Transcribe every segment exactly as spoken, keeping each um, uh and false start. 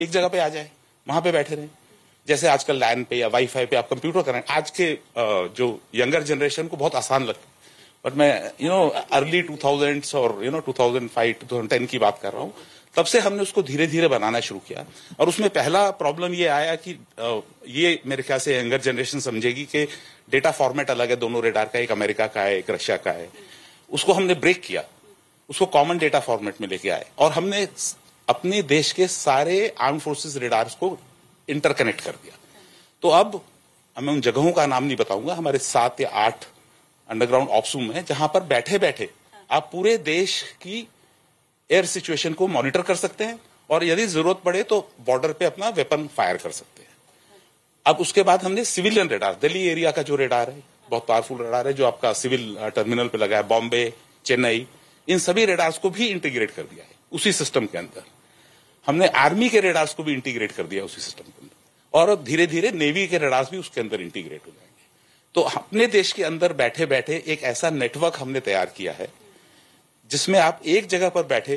एक जगह पे आ जाए, वहां पे बैठे रहें। जैसे आजकल लैन पे या वाईफाई पे आप कंप्यूटर करें, आज के जो यंगर जनरेशन को बहुत आसान लगता है, बट मैं you know early two thousands और you know two thousand five two thousand ten की बात कर रहा हूँ, तब से हमने उसको धीरे धीरे बनाना शुरू किया। और उसमें पहला प्रॉब्लम ये आया कि ये मेरे ख्याल से यंगर जनरेशन समझेगी कि डेटा फॉर्मेट अलग है दोनों रेडार का, एक अमेरिका का है, एक रशिया का है। उसको हमने ब्रेक किया, उसको कॉमन डेटा फॉर्मेट में लेके आए और हमने अपने देश के सारे आर्म फोर्सेस रेडार्स को इंटरकनेक्ट कर दिया। तो अब मैं उन जगहों का नाम नहीं बताऊंगा, हमारे सात या आठ अंडरग्राउंड ऑप्सूम है जहां पर बैठे बैठे आप पूरे देश की एयर सिचुएशन को मॉनिटर कर सकते हैं और यदि जरूरत पड़े तो बॉर्डर पे अपना वेपन फायर कर सकते हैं। अब उसके बाद हमने सिविलियन रेडार, दिल्ली एरिया का जो रेडार है बहुत पावरफुल रेडार है जो आपका सिविल टर्मिनल पे लगा है, बॉम्बे, चेन्नई, इन सभी रेडार्स को भी इंटीग्रेट कर दिया है उसी सिस्टम के अंदर। हमने आर्मी के रेडार्स को भी इंटीग्रेट कर दिया उसी सिस्टम के अंदर और धीरे धीरे नेवी के रेडार्स भी उसके अंदर इंटीग्रेट हो जाएंगे। तो अपने देश के अंदर बैठे बैठे एक ऐसा नेटवर्क हमने तैयार किया है जिसमें आप एक जगह पर बैठे,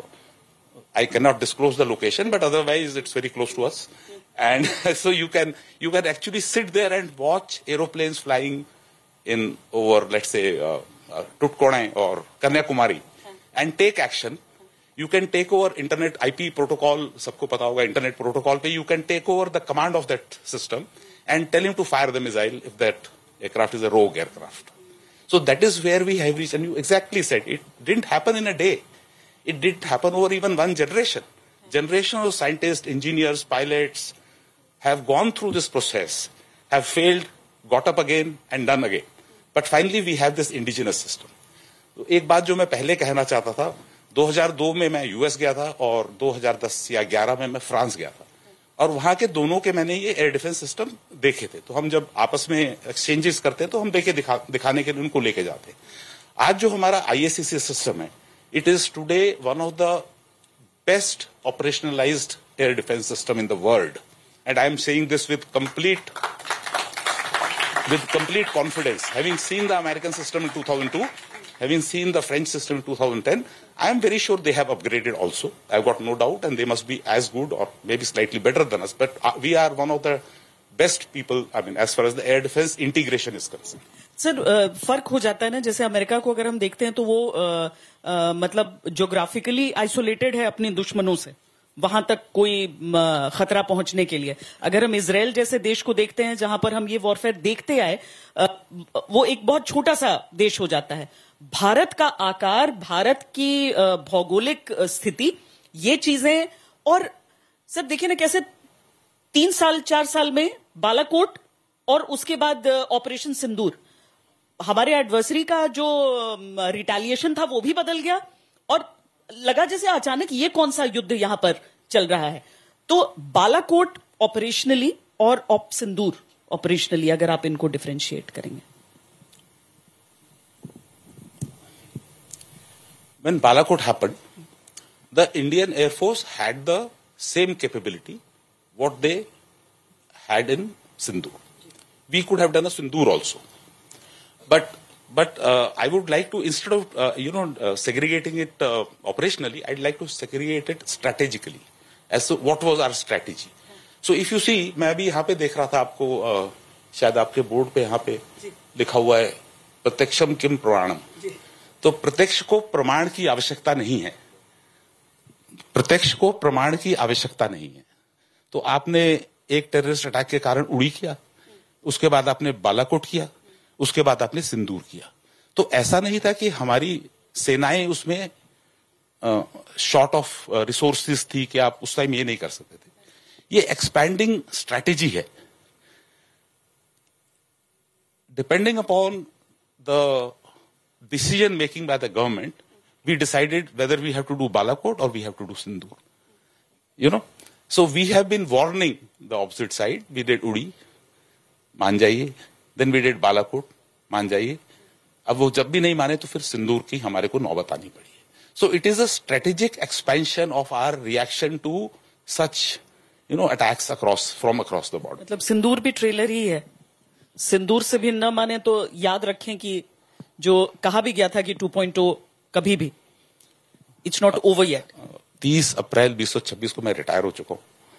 I can not disclose the location but otherwise it's very close to us, and so you can you can actually sit there and watch aeroplanes flying in over let's say टुटकोणे और Kanyakumari and take action. You can take over internet I P protocol, सबको पता होगा internet protocol पे, you can take over the command of that system and tell him to fire the missile if that aircraft is a rogue aircraft. So that is where we have reached, and you exactly said it didn't happen in a day. It did happen over even one generation. Generation of scientists, engineers, pilots have gone through this process, have failed, got up again and done again. But finally we have this indigenous system. तो एक बात जो मैं पहले कहना चाहता था, दो हज़ार दो में मैं यूएस गया था और दो हज़ार दस या ग्यारह में मैं फ्रांस गया था और वहां के दोनों के मैंने ये एयर डिफेंस सिस्टम देखे थे। तो हम जब आपस में एक्सचेंजेस करते हैं तो हम देखे दिखा, दिखाने के लिए उनको लेके जाते हैं। आज जो हमारा आईएससीसी सिस्टम है, it is today one of the best operationalised air defence system in the world, and I am saying this with complete with complete confidence, having seen the American system in two thousand two, having seen the French system in two thousand ten, I am very sure they have upgraded also. I've got no doubt, and they must be as good or maybe slightly better than us. But uh, we are one of the best people, I mean, as far as the air defense integration is concerned. Sir, फर्क हो जाता है ना, जैसे America को अगर हम देखते हैं तो वो आ, आ, मतलब ज्योग्राफिकली आइसोलेटेड है अपने दुश्मनों से, वहां तक कोई खतरा पहुंचने के लिए। अगर हम इजराइल जैसे देश को देखते हैं जहां पर हम ये वॉरफेयर देखते आए, वो एक बहुत छोटा सा देश हो जाता है। भारत का आकार, भारत की भौगोलिक स्थिति, ये चीजें, और सर देखिए ना कैसे तीन साल चार साल में बालाकोट और उसके बाद ऑपरेशन सिंदूर, हमारे एडवर्सरी का जो रिटेलिएशन था वो भी बदल गया और लगा जैसे अचानक ये कौन सा युद्ध यहां पर चल रहा है। तो बालाकोट ऑपरेशनली और ऑप सिंदूर ऑपरेशनली, अगर आप इनको डिफरेंशिएट करेंगे। When Balakot happened, the Indian Air Force had the same capability what they had in Sindoor. We could have done a Sindoor also, but But uh, I would like to, instead of, uh, you know, uh, segregating it uh, operationally, I'd like to segregate it strategically as to what was our strategy. So if you see, मैं अभी यहाँ पे देख रहा था आपको, uh, शायद आपके बोर्ड पे यहाँ पे लिखा हुआ है प्रत्यक्षम किम प्रमाणम। तो प्रत्यक्ष को प्रमाण की आवश्यकता नहीं है, प्रत्यक्ष को प्रमाण की आवश्यकता नहीं है। तो आपने एक टेररिस्ट अटैक के कारण उड़ी किया, उसके बाद आपने बालाकोट किया, उसके बाद आपने सिंदूर किया। तो ऐसा नहीं था कि हमारी सेनाएं उसमें शॉर्ट ऑफ रिसोर्सेज थी कि आप उस टाइम ये नहीं कर सकते थे। ये एक्सपैंडिंग स्ट्रैटेजी है। Depending upon the decision making by the government, we decided whether we have to do Balakot और we have to do Sindoor, you know. So we have been warning the opposite side. We did उड़ी, मान जाइए, then we did Balakot, मान जाइए। अब वो जब भी नहीं माने तो फिर सिंदूर की हमारे को नौबत आनी पड़ी है। So it is a strategic expansion of our reaction to such, you know, attacks across from across the border. मतलब सिंदूर भी ट्रेलर ही है। सिंदूर से भी न माने तो याद रखें कि जो कहा भी गया था कि टू पॉइंट ओ कभी भी, इट्स नॉट ओवर येट। तीस अप्रैल बीस सौ छब्बीस को मैं रिटायर हो चुका हूं।